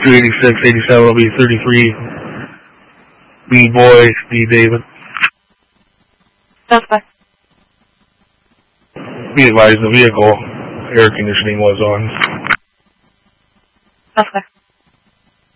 286, 87 will be 33. B-Boy, D. David. Okay. Be advised the vehicle air conditioning was on. Okay.